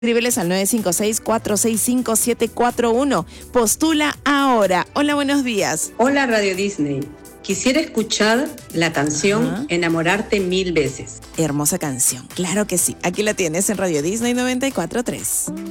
Escríbeles al 956-465-741. Postula ahora. Hola, buenos días. Hola, Radio Disney. Quisiera escuchar la canción Enamorarte 1000 veces. Hermosa canción, claro que sí. Aquí la tienes en Radio Disney 94.3.